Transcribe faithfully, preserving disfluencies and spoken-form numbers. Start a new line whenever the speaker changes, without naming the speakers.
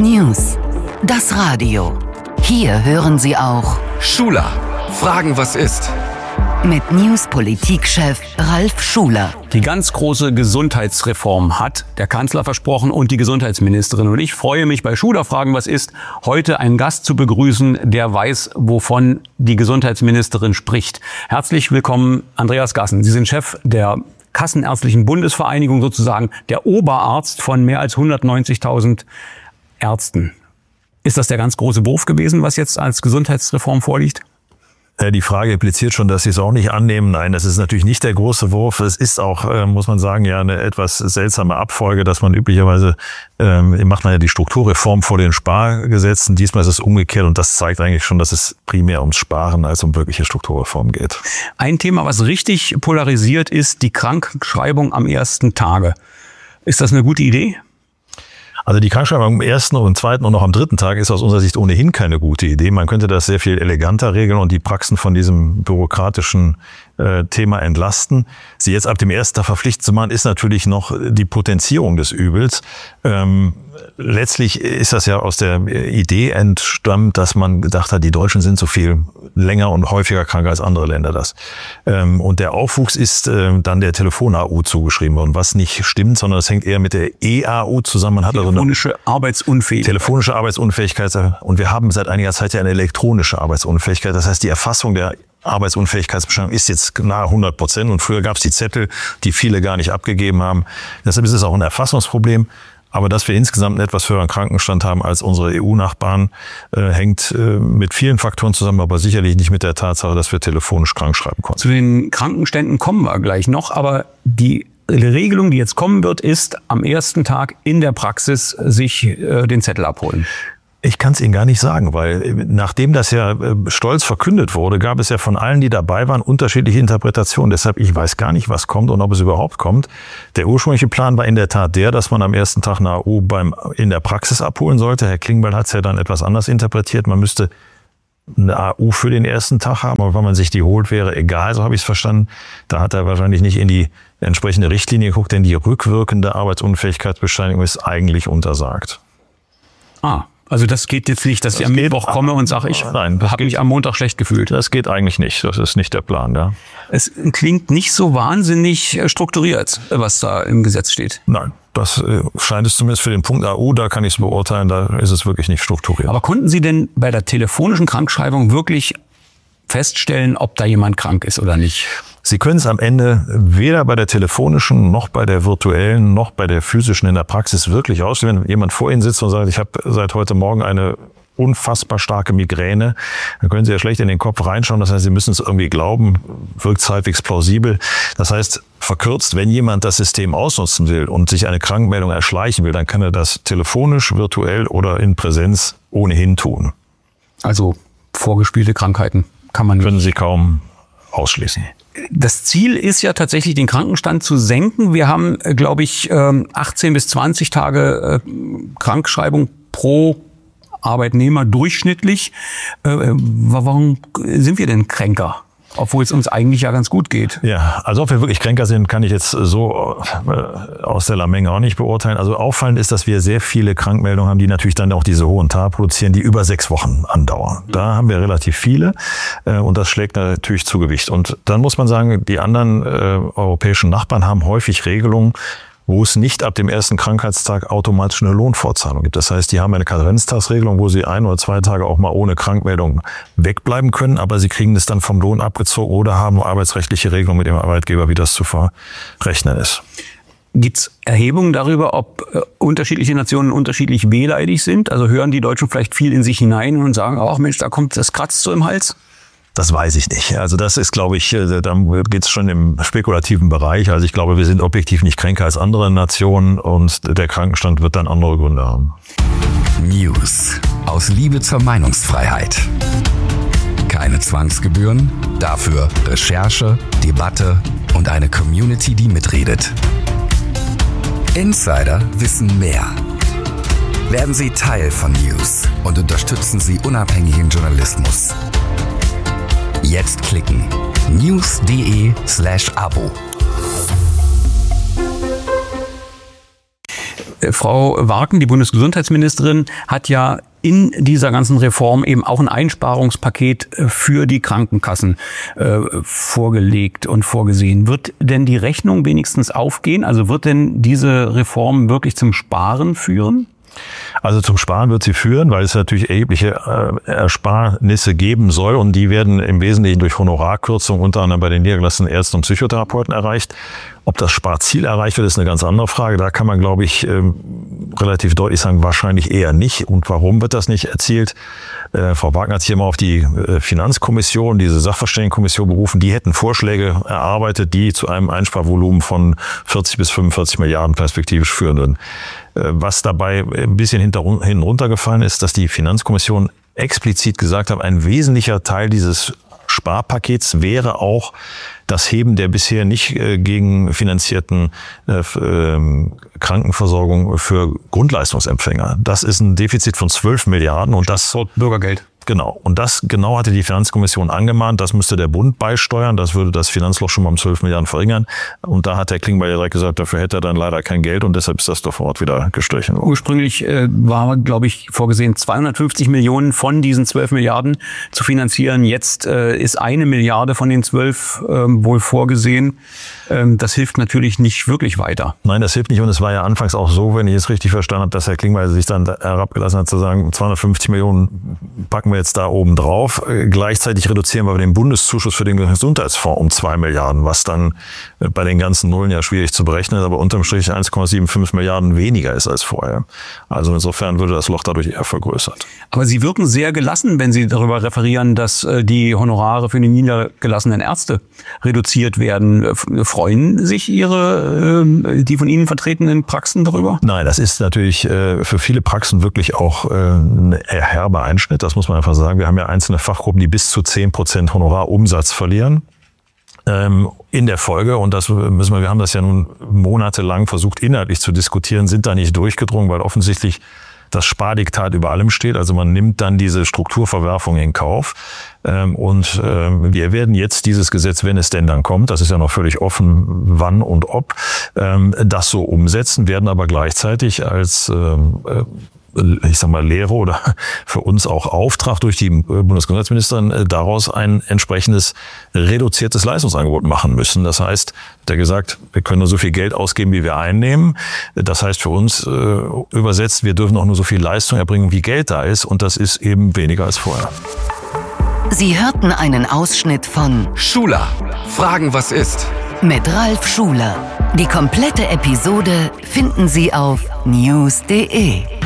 News, das Radio. Hier hören Sie auch
Schuler, fragen, was ist.
Mit News-Politik-Chef Ralf Schuler.
Die ganz große Gesundheitsreform hat der Kanzler versprochen und die Gesundheitsministerin. Und ich freue mich, bei Schuler fragen, was ist, heute einen Gast zu begrüßen, der weiß, wovon die Gesundheitsministerin spricht. Herzlich willkommen, Andreas Gassen. Sie sind Chef der Kassenärztlichen Bundesvereinigung, sozusagen der Oberarzt von mehr als hundertneunzigtausend Ärzten. Ist das der ganz große Wurf gewesen, was jetzt als Gesundheitsreform vorliegt?
Die Frage impliziert schon, dass Sie es auch nicht annehmen. Nein, das ist natürlich nicht der große Wurf. Es ist auch, muss man sagen, ja eine etwas seltsame Abfolge, dass man üblicherweise, ähm, macht man ja die Strukturreform vor den Spargesetzen. Diesmal ist es umgekehrt und das zeigt eigentlich schon, dass es primär ums Sparen als um wirkliche Strukturreform geht.
Ein Thema, was richtig polarisiert, ist die Krankschreibung am ersten Tage. Ist das eine gute Idee?
Also die Krankschreibung am ersten und zweiten und noch am dritten Tag ist aus unserer Sicht ohnehin keine gute Idee. Man könnte das sehr viel eleganter regeln und die Praxen von diesem bürokratischen äh, Thema entlasten. Sie jetzt ab dem ersten Tag verpflichtet zu machen, ist natürlich noch die Potenzierung des Übels. Ähm, letztlich ist das ja aus der Idee entstammt, dass man gedacht hat, die Deutschen sind so viel länger und häufiger krank als andere Länder das. Ähm, und der Aufwuchs ist äh, dann der Telefon-A U zugeschrieben worden, was nicht stimmt, sondern es hängt eher mit der E A U zusammen. Man hat
telefonische also eine Arbeitsunfähigkeit.
Telefonische Arbeitsunfähigkeit. Und wir haben seit einiger Zeit ja eine elektronische Arbeitsunfähigkeit. Das heißt, die Erfassung der Arbeitsunfähigkeitsbescheinigung ist jetzt nahe hundert Prozent. Und früher gab es die Zettel, die viele gar nicht abgegeben haben. Deshalb ist es auch ein Erfassungsproblem. Aber dass wir insgesamt einen etwas höheren Krankenstand haben als unsere E U-Nachbarn, äh, hängt äh, mit vielen Faktoren zusammen, aber sicherlich nicht mit der Tatsache, dass wir telefonisch krank schreiben konnten.
Zu den Krankenständen kommen wir gleich noch, aber die Regelung, die jetzt kommen wird, ist am ersten Tag in der Praxis sich äh, den Zettel abholen.
Ich kann es Ihnen gar nicht sagen, weil nachdem das ja stolz verkündet wurde, gab es ja von allen, die dabei waren, unterschiedliche Interpretationen. Deshalb, ich weiß gar nicht, was kommt und ob es überhaupt kommt. Der ursprüngliche Plan war in der Tat der, dass man am ersten Tag eine A U beim, in der Praxis abholen sollte. Herr Klingbeil hat es ja dann etwas anders interpretiert. Man müsste eine A U für den ersten Tag haben, aber wenn man sich die holt, wäre egal, so habe ich es verstanden. Da hat er wahrscheinlich nicht in die entsprechende Richtlinie geguckt, denn die rückwirkende Arbeitsunfähigkeitsbescheinigung ist eigentlich untersagt.
Ah. Also das geht jetzt nicht, dass das ich am Mittwoch komme und sage, ich habe mich am Montag schlecht gefühlt.
Das geht eigentlich nicht. Das ist nicht der Plan, ja.
Es klingt nicht so wahnsinnig strukturiert, was da im Gesetz steht.
Nein, das scheint es zumindest für den Punkt A U, da kann ich es beurteilen, da ist es wirklich nicht strukturiert.
Aber konnten Sie denn bei der telefonischen Krankschreibung wirklich feststellen, ob da jemand krank ist oder nicht?
Sie können es am Ende weder bei der telefonischen, noch bei der virtuellen, noch bei der physischen in der Praxis wirklich ausstellen. Wenn jemand vor Ihnen sitzt und sagt, ich habe seit heute Morgen eine unfassbar starke Migräne, dann können Sie ja schlecht in den Kopf reinschauen. Das heißt, Sie müssen es irgendwie glauben, wirkt halbwegs plausibel. Das heißt, verkürzt, wenn jemand das System ausnutzen will und sich eine Krankmeldung erschleichen will, dann kann er das telefonisch, virtuell oder in Präsenz ohnehin tun.
Also vorgespielte Krankheiten kann man...
Können Sie kaum ausschließen.
Das Ziel ist ja tatsächlich, den Krankenstand zu senken. Wir haben, glaube ich, achtzehn bis zwanzig Tage Krankschreibung pro Arbeitnehmer durchschnittlich. Warum sind wir denn kränker? Obwohl es uns eigentlich ja ganz gut geht.
Ja, also ob wir wirklich kränker sind, kann ich jetzt so äh, aus der Menge auch nicht beurteilen. Also auffallend ist, dass wir sehr viele Krankmeldungen haben, die natürlich dann auch diese hohen Tage produzieren, die über sechs Wochen andauern. Da haben wir relativ viele äh, und das schlägt natürlich zu Gewicht. Und dann muss man sagen, die anderen äh, europäischen Nachbarn haben häufig Regelungen, wo es nicht ab dem ersten Krankheitstag automatisch eine Lohnfortzahlung gibt. Das heißt, die haben eine Karenztagsregelung, wo sie ein oder zwei Tage auch mal ohne Krankmeldung wegbleiben können, aber sie kriegen das dann vom Lohn abgezogen oder haben arbeitsrechtliche Regelungen mit dem Arbeitgeber, wie das zu verrechnen ist.
Gibt es Erhebungen darüber, ob äh, unterschiedliche Nationen unterschiedlich wehleidig sind? Also hören die Deutschen vielleicht viel in sich hinein und sagen, ach Mensch, da kommt das kratzt so im Hals?
Das weiß ich nicht. Also das ist, glaube ich, da geht es schon im spekulativen Bereich. Also ich glaube, wir sind objektiv nicht kränker als andere Nationen und der Krankenstand wird dann andere Gründe haben.
News aus Liebe zur Meinungsfreiheit. Keine Zwangsgebühren, dafür Recherche, Debatte und eine Community, die mitredet. Insider wissen mehr. Werden Sie Teil von News und unterstützen Sie unabhängigen Journalismus. Jetzt klicken news.de slash Abo.
Frau Warken, die Bundesgesundheitsministerin, hat ja in dieser ganzen Reform eben auch ein Einsparungspaket für die Krankenkassen äh, vorgelegt und vorgesehen. Wird denn die Rechnung wenigstens aufgehen? Also wird denn diese Reform wirklich zum Sparen führen?
Also zum Sparen wird sie führen, weil es natürlich erhebliche äh, Ersparnisse geben soll und die werden im Wesentlichen durch Honorarkürzungen unter anderem bei den niedergelassenen Ärzten und Psychotherapeuten erreicht. Ob das Sparziel erreicht wird, ist eine ganz andere Frage. Da kann man, glaube ich, ähm, relativ deutlich sagen, wahrscheinlich eher nicht. Und warum wird das nicht erzielt? Äh, Frau Wagner hat sich immer auf die äh, Finanzkommission, diese Sachverständigenkommission berufen. Die hätten Vorschläge erarbeitet, die zu einem Einsparvolumen von vierzig bis fünfundvierzig Milliarden perspektivisch führen würden. Äh, was dabei ein bisschen hinter, hinten runtergefallen ist, dass die Finanzkommission explizit gesagt hat, ein wesentlicher Teil dieses Sparpakets wäre auch das Heben der bisher nicht äh, gegenfinanzierten äh, äh, Krankenversorgung für Grundleistungsempfänger. Das ist ein Defizit von zwölf Milliarden und das
Bürgergeld.
Genau. Und das genau hatte die Finanzkommission angemahnt. Das müsste der Bund beisteuern. Das würde das Finanzloch schon mal um zwölf Milliarden verringern. Und da hat Herr Klingbeil ja direkt gesagt, dafür hätte er dann leider kein Geld und deshalb ist das sofort wieder gestrichen worden.
Ursprünglich äh, war, glaube ich, vorgesehen, zweihundertfünfzig Millionen von diesen zwölf Milliarden zu finanzieren. Jetzt äh, ist eine Milliarde von den zwölf äh, wohl vorgesehen. Ähm, das hilft natürlich nicht wirklich weiter.
Nein, das hilft nicht. Und es war ja anfangs auch so, wenn ich es richtig verstanden habe, dass Herr Klingbeil sich dann herabgelassen hat, zu sagen, zweihundertfünfzig Millionen packen wir jetzt da oben drauf. Gleichzeitig reduzieren wir den Bundeszuschuss für den Gesundheitsfonds um zwei Milliarden, was dann bei den ganzen Nullen ja schwierig zu berechnen ist, aber unterm Strich eins Komma fünfundsiebzig Milliarden weniger ist als vorher. Also insofern würde das Loch dadurch eher vergrößert.
Aber Sie wirken sehr gelassen, wenn Sie darüber referieren, dass die Honorare für die niedergelassenen Ärzte reduziert werden. Freuen sich Ihre, die von Ihnen vertretenen Praxen darüber?
Nein, das ist natürlich für viele Praxen wirklich auch ein herber Einschnitt. Das muss man einfach sagen. Wir haben ja einzelne Fachgruppen, die bis zu zehn Prozent Honorarumsatz verlieren. In der Folge, und das müssen wir, wir haben das ja nun monatelang versucht inhaltlich zu diskutieren, sind da nicht durchgedrungen, weil offensichtlich das Spardiktat über allem steht. Also man nimmt dann diese Strukturverwerfung in Kauf. Und wir werden jetzt dieses Gesetz, wenn es denn dann kommt, das ist ja noch völlig offen, wann und ob, das so umsetzen, werden aber gleichzeitig als ich sag mal, Lehre oder für uns auch Auftrag durch die Bundesgesundheitsministerin daraus ein entsprechendes reduziertes Leistungsangebot machen müssen. Das heißt, der gesagt, wir können nur so viel Geld ausgeben, wie wir einnehmen. Das heißt für uns äh, übersetzt, wir dürfen auch nur so viel Leistung erbringen, wie Geld da ist. Und das ist eben weniger als vorher.
Sie hörten einen Ausschnitt von
Schuler, Fragen, was ist?
Mit Ralf Schuler. Die komplette Episode finden Sie auf news punkt de.